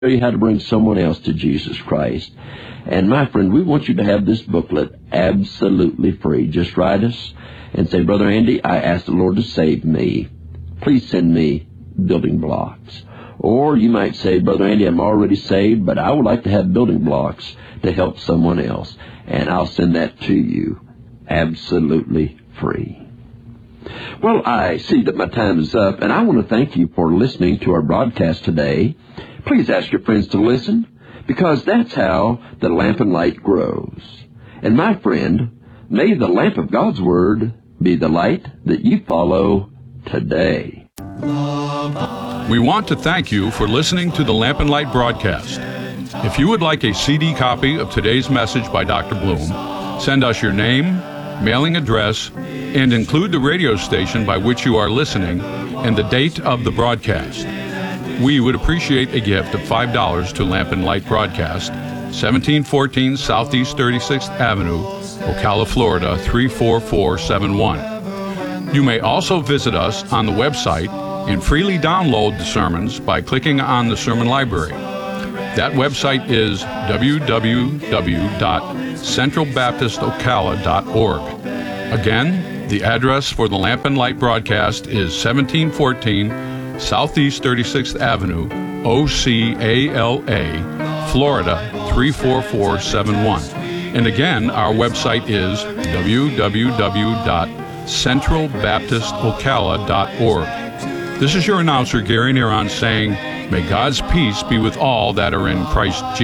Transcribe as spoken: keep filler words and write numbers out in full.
show you how to bring someone else to Jesus Christ. And my friend, we want you to have this booklet absolutely free. Just write us and say, Brother Andy, I asked the Lord to save me. Please send me building blocks. Or you might say, Brother Andy, I'm already saved, but I would like to have building blocks to help someone else. And I'll send that to you absolutely free. Well, I see that my time is up, and I want to thank you for listening to our broadcast today. Please ask your friends to listen, because that's how the lamp and light grows. And my friend, may the lamp of God's Word be the light that you follow today. We want to thank you for listening to the Lamp and Light broadcast. If you would like a C D copy of today's message by Doctor Bloom, send us your name, mailing address, and include the radio station by which you are listening and the date of the broadcast. We would appreciate a gift of five dollars to Lamp and Light Broadcast, seventeen fourteen Southeast thirty-sixth Avenue, Ocala, Florida, three four four seven one. You may also visit us on the website and freely download the sermons by clicking on the Sermon Library. That website is w w w dot central baptist ocala dot org. Again, the address for the Lamp and Light broadcast is seventeen fourteen Southeast thirty-sixth Avenue, O C A L A, Florida, three four four seven one. And again, our website is w w w dot central baptist ocala dot org. This is your announcer, Gary Neron, saying, may God's peace be with all that are in Christ Jesus.